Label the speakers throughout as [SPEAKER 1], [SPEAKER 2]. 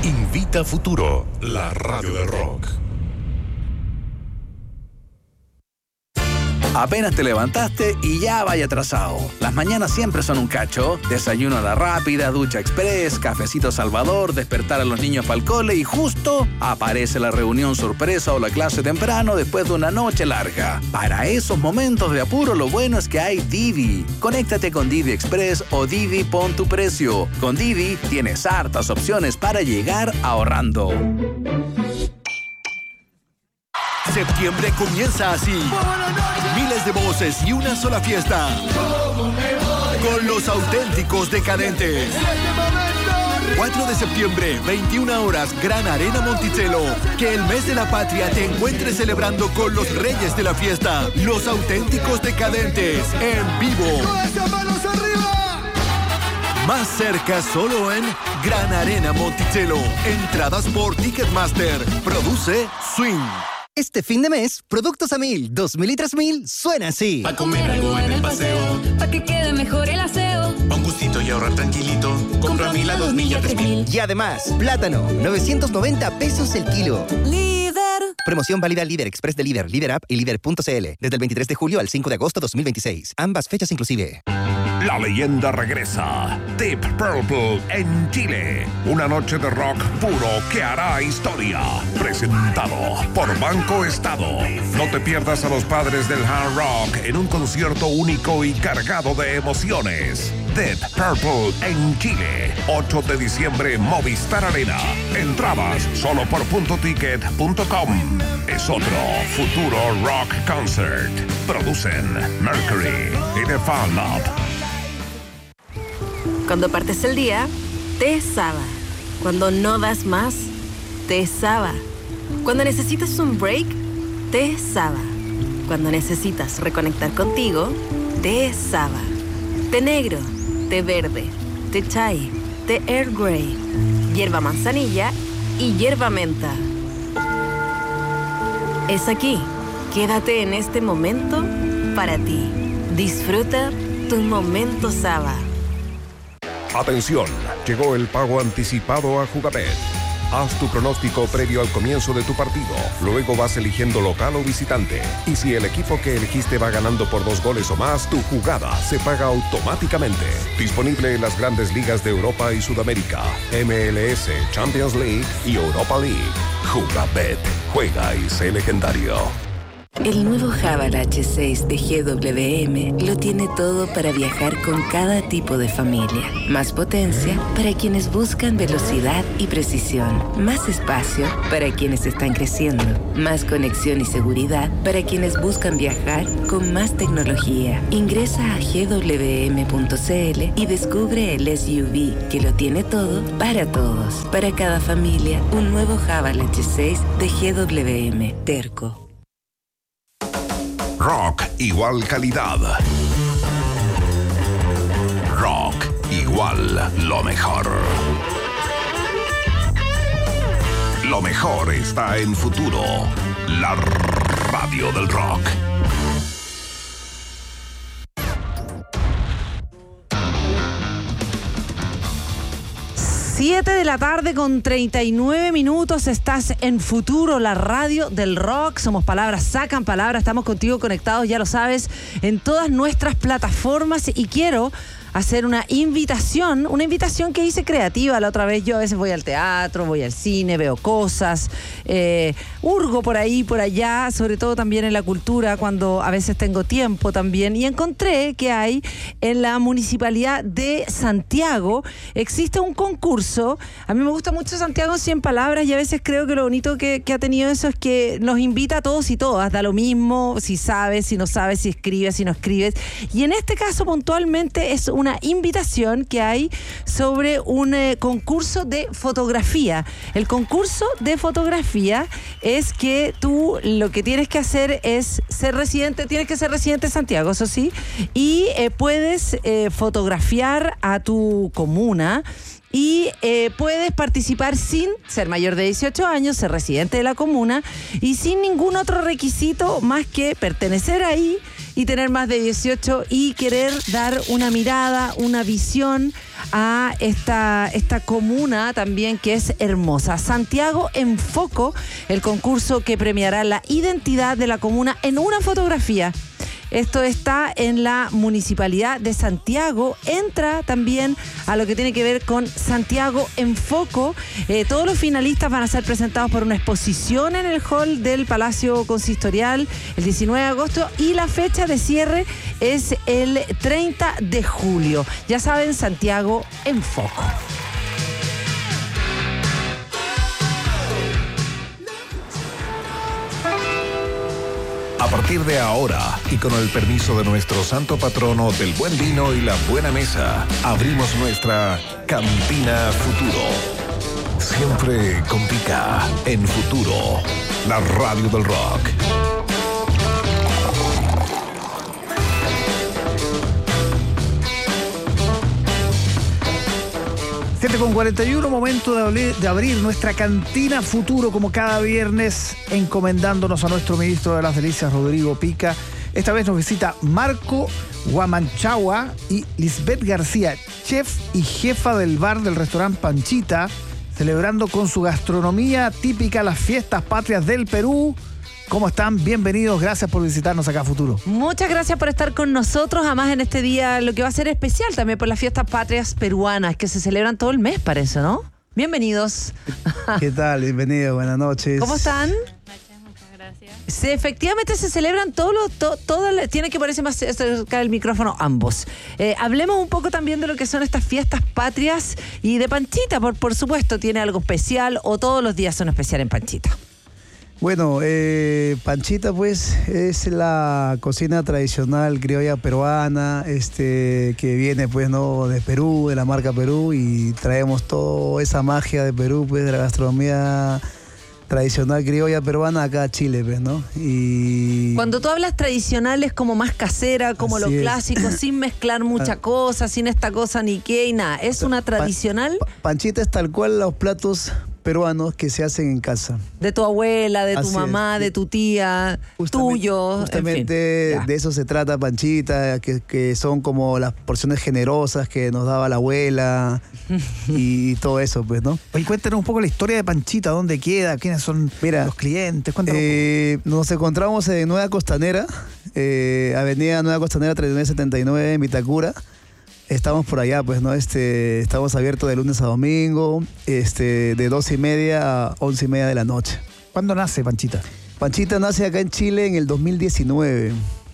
[SPEAKER 1] Invita Futuro, la radio del rock.
[SPEAKER 2] Apenas te levantaste y ya vaya atrasado. Las mañanas siempre son un cacho. Desayuno a la rápida, ducha express, cafecito Salvador, despertar a los niños para el cole y justo aparece la reunión sorpresa o la clase temprano después de una noche larga. Para esos momentos de apuro, lo bueno es que hay Didi. Conéctate con Didi Express o Didi Pon tu Precio. Con Didi tienes hartas opciones para llegar ahorrando.
[SPEAKER 3] Septiembre comienza así. Miles de voces y una sola fiesta. Con los auténticos decadentes. 4 de septiembre, 21 horas, Gran Arena Monticello. Que el mes de la patria te encuentre celebrando con los reyes de la fiesta. Los auténticos decadentes, en vivo. Más cerca solo en Gran Arena Monticello. Entradas por Ticketmaster. Produce Swing.
[SPEAKER 4] Este fin de mes, productos a 1000, 2000 y 3000 suena así.
[SPEAKER 5] Pa' comer algo en el paseo,
[SPEAKER 6] pa' que quede mejor el aseo.
[SPEAKER 5] Pa' un gustito y ahorrar tranquilito. Compra 1000 a 2000 y a 3000.
[SPEAKER 4] Y además, plátano, 990 pesos el kilo.
[SPEAKER 6] Líder.
[SPEAKER 4] Promoción válida Líder Express de Líder, Líder App y Líder.cl. Desde el 23 de julio al 5 de agosto 2026. Ambas fechas inclusive.
[SPEAKER 1] La leyenda regresa. Deep Purple en Chile. Una noche de rock puro que hará historia. Presentado por Banco Estado. No te pierdas a los padres del hard rock en un concierto único y cargado de emociones. Deep Purple en Chile. 8 de diciembre, Movistar Arena. Entradas solo por .ticket.com. Es otro futuro rock concert. Producen Mercury y The Fan Lab.
[SPEAKER 7] Cuando partes el día, te Saba. Cuando no das más, te Saba. Cuando necesitas un break, te Saba. Cuando necesitas reconectar contigo, te Saba. Té negro, té verde, té chai, té Earl Grey, hierba manzanilla y hierba menta. Es aquí. Quédate en este momento para ti. Disfruta tu momento Saba.
[SPEAKER 1] Atención, llegó el pago anticipado a Jugabet. Haz tu pronóstico previo al comienzo de tu partido. Luego vas eligiendo local o visitante. Y si el equipo que elegiste va ganando por 2 goles o más, tu jugada se paga automáticamente. Disponible en las grandes ligas de Europa y Sudamérica, MLS, Champions League y Europa League. Jugabet. Juega y sé legendario.
[SPEAKER 8] El nuevo Haval H6 de GWM lo tiene todo para viajar con cada tipo de familia. Más potencia para quienes buscan velocidad y precisión. Más espacio para quienes están creciendo. Más conexión y seguridad para quienes buscan viajar con más tecnología. Ingresa a gwm.cl y descubre el SUV que lo tiene todo para todos. Para cada familia, un nuevo Haval H6 de GWM. Terco.
[SPEAKER 1] Rock igual calidad. Rock igual lo mejor. Lo mejor está en Futuro, la radio del rock.
[SPEAKER 9] Siete de la tarde con 39 minutos. Estás en Futuro, la radio del rock. Somos Palabras Sacan Palabras. Estamos contigo conectados, ya lo sabes, en todas nuestras plataformas. Y quiero hacer una invitación que hice creativa la otra vez. Yo a veces voy al teatro, voy al cine, veo cosas, hurgo por ahí, por allá, sobre todo también en la cultura, cuando a veces tengo tiempo también. Y encontré que hay en la Municipalidad de Santiago, existe un concurso. A mí me gusta mucho Santiago 100 Palabras y a veces creo que lo bonito que ha tenido eso es que nos invita a todos y todas, da lo mismo si sabes, si no sabes, si escribes, si no escribes. Y en este caso puntualmente es una invitación que hay sobre un concurso de fotografía. El concurso de fotografía es que tú lo que tienes que hacer es ser residente, tienes que ser residente de Santiago, eso sí, y puedes fotografiar a tu comuna. Y puedes participar sin ser mayor de 18 años, ser residente de la comuna y sin ningún otro requisito más que pertenecer ahí y tener más de 18 y querer dar una mirada, una visión a esta comuna también que es hermosa. Santiago en Foco, el concurso que premiará la identidad de la comuna en una fotografía. Esto está en la Municipalidad de Santiago. Entra también a lo que tiene que ver con Santiago en Foco. Todos los finalistas van a ser presentados por una exposición en el hall del Palacio Consistorial el 19 de agosto y la fecha de cierre es el 30 de julio. Ya saben, Santiago en Foco.
[SPEAKER 1] A partir de ahora, y con el permiso de nuestro santo patrono del buen vino y la buena mesa, abrimos nuestra Cantina Futuro. Siempre con Pica, en Futuro, la radio del rock.
[SPEAKER 10] 7:41, momento de abrir nuestra Cantina Futuro como cada viernes, encomendándonos a nuestro ministro de las Delicias, Rodrigo Pica. Esta vez nos visita Marco Guamanchagua y Lisbeth García, chef y jefa del bar del restaurante Panchita, celebrando con su gastronomía típica las fiestas patrias del Perú. ¿Cómo están? Bienvenidos, gracias por visitarnos acá a Futuro.
[SPEAKER 9] Muchas gracias por estar con nosotros, además en este día lo que va a ser especial también por las fiestas patrias peruanas que se celebran todo el mes, parece, ¿no? Bienvenidos.
[SPEAKER 10] ¿Qué tal? Bienvenidos, buenas noches.
[SPEAKER 9] ¿Cómo están?
[SPEAKER 11] Muchas gracias.
[SPEAKER 9] Sí, efectivamente se celebran tiene que ponerse más cerca del micrófono ambos. Hablemos un poco también de lo que son estas fiestas patrias y de Panchita, por supuesto, ¿tiene algo especial o todos los días son especiales en Panchita?
[SPEAKER 10] Bueno, Panchita pues es la cocina tradicional criolla peruana, que viene pues no de Perú, de la marca Perú, y traemos toda esa magia de Perú, pues de la gastronomía tradicional criolla peruana acá a Chile, pues, ¿no? Y
[SPEAKER 9] cuando tú hablas tradicional es como más casera, como lo clásico, sin mezclar mucha cosa, sin esta cosa ni qué y nada. ¿Es una tradicional?
[SPEAKER 10] Panchita es tal cual los platos peruanos que se hacen en casa.
[SPEAKER 9] De tu abuela, de tu mamá, de tu tía, tuyo.
[SPEAKER 10] Justamente en fin, de eso se trata Panchita, que son como las porciones generosas que nos daba la abuela y todo eso, pues, ¿no?
[SPEAKER 12] Oye, cuéntanos un poco la historia de Panchita, dónde queda, quiénes son los clientes.
[SPEAKER 10] Nos encontramos en Nueva Costanera, Avenida Nueva Costanera 3979 en Vitacura. Estamos por allá, pues, ¿no? Estamos abiertos de lunes a domingo, de 12:30 a 11:30 de la noche.
[SPEAKER 12] ¿Cuándo nace Panchita?
[SPEAKER 10] Panchita nace acá en Chile en el 2019.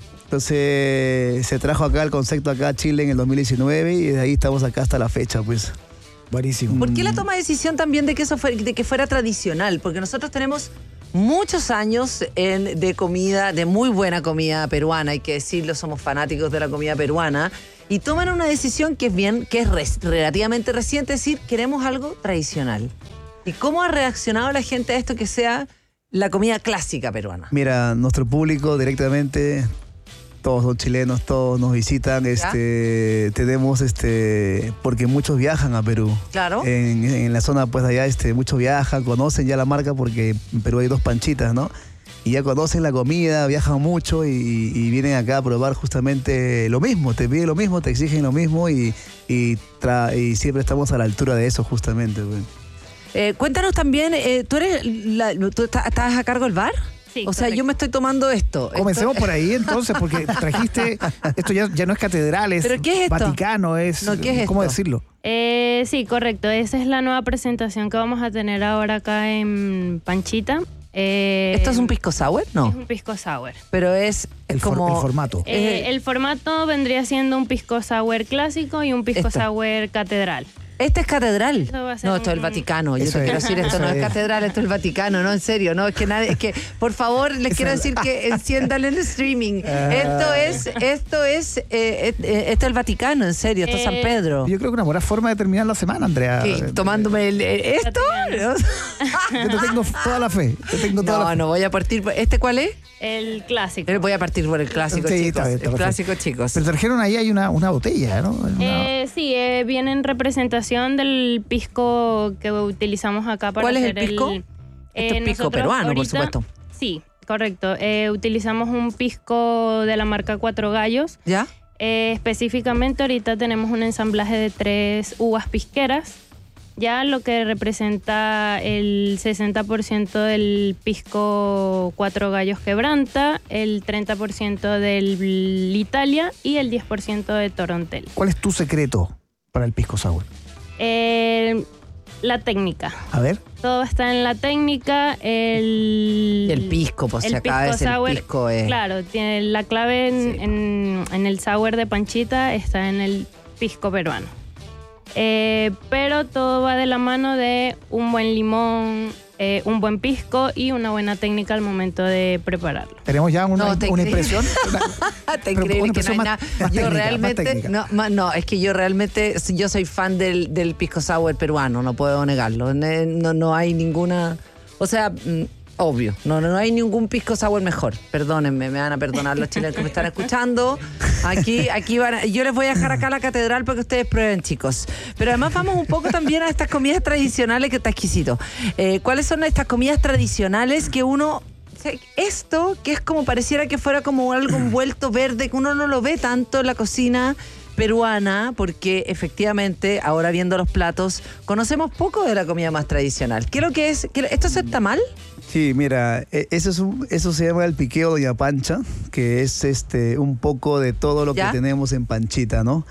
[SPEAKER 10] Entonces, se trajo acá el concepto acá a Chile en el 2019 y de ahí estamos acá hasta la fecha, pues.
[SPEAKER 12] Buenísimo.
[SPEAKER 9] ¿Por qué la toma de decisión también de que fuera tradicional? Porque nosotros tenemos muchos años de comida, de muy buena comida peruana, hay que decirlo, somos fanáticos de la comida peruana. Y toman una decisión que es relativamente reciente, es decir, queremos algo tradicional. ¿Y cómo ha reaccionado la gente a esto que sea la comida clásica peruana?
[SPEAKER 10] Mira, nuestro público directamente, todos son chilenos, todos nos visitan, tenemos, porque muchos viajan a Perú.
[SPEAKER 9] Claro.
[SPEAKER 10] En la zona, pues, allá, muchos viajan, conocen ya la marca porque en Perú hay 2 Panchitas, ¿no? Y ya conocen la comida, viajan mucho y vienen acá a probar justamente lo mismo. Te piden lo mismo, te exigen lo mismo y siempre estamos a la altura de eso justamente.
[SPEAKER 9] Cuéntanos también, ¿tú estás a cargo del bar?
[SPEAKER 11] Sí,
[SPEAKER 9] o sea, yo me estoy tomando esto.
[SPEAKER 12] Comencemos por ahí entonces, porque trajiste, esto ya no es catedral, es
[SPEAKER 9] ¿Pero qué es esto?
[SPEAKER 12] Vaticano,
[SPEAKER 9] ¿qué es
[SPEAKER 12] ¿cómo
[SPEAKER 9] esto?
[SPEAKER 12] decirlo?
[SPEAKER 11] Sí, correcto. Esa es la nueva presentación que vamos a tener ahora acá en Panchita.
[SPEAKER 9] ¿Esto es un pisco sour? No.
[SPEAKER 11] Es un pisco sour.
[SPEAKER 9] Pero es como...
[SPEAKER 12] el formato.
[SPEAKER 11] El formato vendría siendo un pisco sour clásico y un pisco sour catedral.
[SPEAKER 9] ¿Este es catedral?
[SPEAKER 11] Esto
[SPEAKER 9] No, esto es el Vaticano. Yo te quiero decir, esto no es catedral, esto es el Vaticano, no, en serio, no, es que por favor, les quiero decir que enciendan el streaming. Esto es el Vaticano, en serio, esto es San Pedro.
[SPEAKER 12] Yo creo que una buena forma de terminar la semana, Andrea.
[SPEAKER 9] ¿Qué? ¿Tomándome esto?
[SPEAKER 12] Yo te tengo toda la fe.
[SPEAKER 9] No voy a partir por... ¿Este cuál es?
[SPEAKER 11] El clásico.
[SPEAKER 9] Voy a partir por el clásico,
[SPEAKER 12] Sí,
[SPEAKER 9] chicos.
[SPEAKER 12] está
[SPEAKER 9] El clásico, chicos.
[SPEAKER 12] Pero trajeron ahí, hay una botella, ¿no?
[SPEAKER 11] Sí, viene en representación del pisco que utilizamos acá para
[SPEAKER 9] ¿Cuál es
[SPEAKER 11] hacer
[SPEAKER 9] el pisco? Esto es pisco peruano, por supuesto.
[SPEAKER 11] Sí, correcto. Utilizamos un pisco de la marca Cuatro Gallos.
[SPEAKER 9] ¿Ya?
[SPEAKER 11] Específicamente ahorita tenemos un ensamblaje de 3 uvas pisqueras, ya lo que representa el 60% del pisco Cuatro Gallos Quebranta, el 30% del Italia y el 10% de Torontel.
[SPEAKER 10] ¿Cuál es tu secreto para el pisco sour?
[SPEAKER 11] La técnica.
[SPEAKER 10] A ver.
[SPEAKER 11] Todo está en la técnica.
[SPEAKER 13] El pisco, pues si acá es el pisco.
[SPEAKER 11] Claro, tiene la clave en el sour de Panchita, está en el pisco peruano. Pero todo va de la mano de un buen limón, un buen pisco y una buena técnica al momento de prepararlo.
[SPEAKER 10] ¿Tenemos ya una impresión?
[SPEAKER 13] Te crees que no hay nada. Yo realmente, es que yo realmente, yo soy fan del pisco sour peruano, no puedo negarlo. No hay ninguna, o sea, obvio, no hay ningún pisco sour mejor. Perdónenme, me van a perdonar los chilenos que me están escuchando. Aquí yo les voy a dejar acá la catedral para que ustedes prueben, chicos. Pero además vamos un poco también a estas comidas tradicionales que está exquisito. ¿Cuáles son estas comidas tradicionales que uno... Esto, que es como pareciera que fuera como algo envuelto verde, que uno no lo ve tanto en la cocina peruana, porque efectivamente, ahora viendo los platos, conocemos poco de la comida más tradicional. ¿Qué es lo que es? ¿Esto es el tamal?
[SPEAKER 12] Sí, mira, eso se llama el piqueo Doña Pancha, que es un poco de todo lo que tenemos en Panchita, ¿no?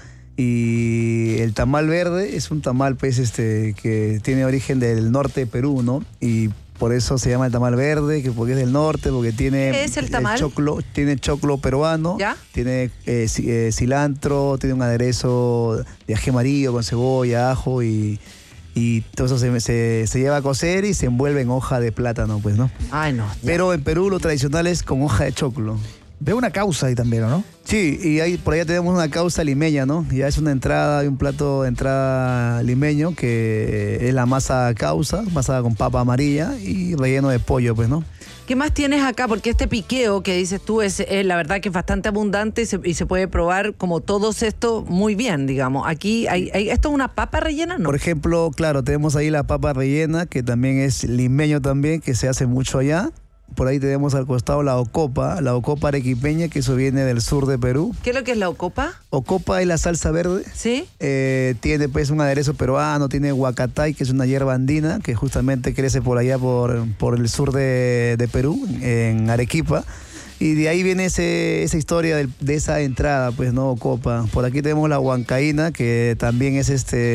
[SPEAKER 12] Y el tamal verde es un tamal, pues, que tiene origen del norte de Perú, ¿no? Y por eso se llama el tamal verde, que porque es del norte, porque tiene...
[SPEAKER 13] ¿Qué es el tamal?
[SPEAKER 12] Tiene choclo peruano,
[SPEAKER 13] ¿ya?
[SPEAKER 12] Tiene cilantro, tiene un aderezo de ají amarillo con cebolla, ajo y todo eso se lleva a cocer y se envuelve en hoja de plátano, pues, ¿no?
[SPEAKER 13] Ay, no.
[SPEAKER 12] Pero en Perú lo tradicional es con hoja de choclo.
[SPEAKER 10] Veo una causa ahí también, ¿no?
[SPEAKER 12] Sí, y por allá tenemos una causa limeña, ¿no? Ya es una entrada, un plato de entrada limeño que es la masa causa, masa con papa amarilla y relleno de pollo, pues, ¿no?
[SPEAKER 13] ¿Qué más tienes acá? Porque este piqueo que dices tú es la verdad que es bastante abundante y se puede probar como todos esto muy bien, digamos. Aquí ¿esto es una papa rellena, no?
[SPEAKER 12] Por ejemplo, claro, tenemos ahí la papa rellena, que también es limeño también, que se hace mucho allá. Por ahí tenemos al costado la ocopa arequipeña, que eso viene del sur de Perú.
[SPEAKER 13] ¿Qué es lo que es la ocopa?
[SPEAKER 12] Ocopa es la salsa verde.
[SPEAKER 13] ¿Sí?
[SPEAKER 12] Tiene pues un aderezo peruano, tiene huacatay, que es una hierba andina, que justamente crece por allá por el sur de Perú, en Arequipa. Y de ahí viene esa historia de esa entrada, pues, ¿no? Ocopa. Por aquí tenemos la huancaína, que también es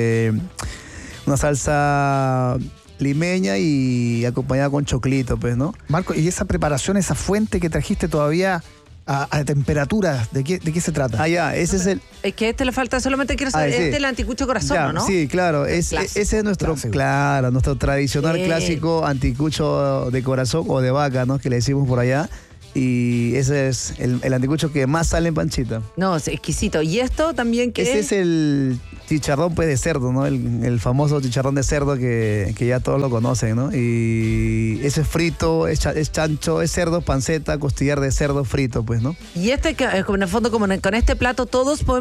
[SPEAKER 12] una salsa limeña y acompañada con choclito, pues, ¿no?
[SPEAKER 10] Marco, ¿y esa preparación, esa fuente que trajiste todavía a temperatura, ¿de qué se trata?
[SPEAKER 12] Ah, ya, ese es el...
[SPEAKER 13] Es que le falta, solamente quiero saber,
[SPEAKER 12] sí.
[SPEAKER 13] Es el anticucho corazón,
[SPEAKER 12] ya,
[SPEAKER 13] ¿no?
[SPEAKER 12] Sí, claro, ese es nuestro tradicional clásico anticucho de corazón o de vaca, ¿no? Que le decimos por allá. Y ese es el anticucho que más sale en Panchita.
[SPEAKER 13] No, es exquisito. ¿Y esto también qué?
[SPEAKER 12] Ese es el chicharrón, pues, de cerdo, ¿no? El famoso chicharrón de cerdo que ya todos lo conocen, ¿no? Y ese es frito, es chancho, es cerdo, panceta, costillar de cerdo frito, pues, ¿no?
[SPEAKER 13] Y en el fondo, como con este plato, todos podemos